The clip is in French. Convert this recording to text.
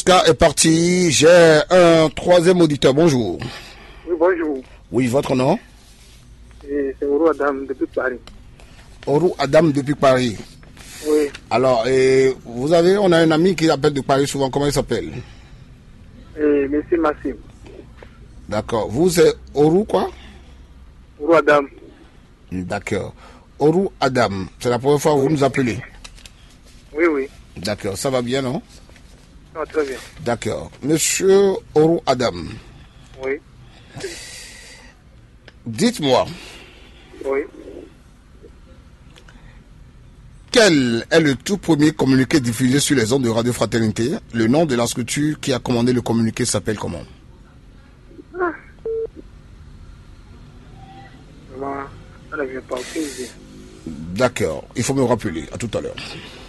Cas est parti. J'ai un troisième auditeur. Bonjour. Oui, bonjour. Oui, votre nom? C'est Oru Adam depuis Paris. Oru Adam depuis Paris. Oui. Alors, on a un ami qui appelle de Paris souvent. Comment il s'appelle? Monsieur Massim. D'accord. Vous, c'est Oru quoi? Oru Adam. D'accord. Oru Adam. C'est la première fois que vous nous appelez? Oui, oui. D'accord. Ça va bien, non? Non, très bien. D'accord. Monsieur Oru Adam. Oui. Dites-moi. Oui. Quel est le tout premier communiqué diffusé sur les ondes de Radio Fraternité? Le nom de la structure qui a commandé le communiqué s'appelle comment? Ça ne vient pas. D'accord. Il faut me rappeler. À tout à l'heure.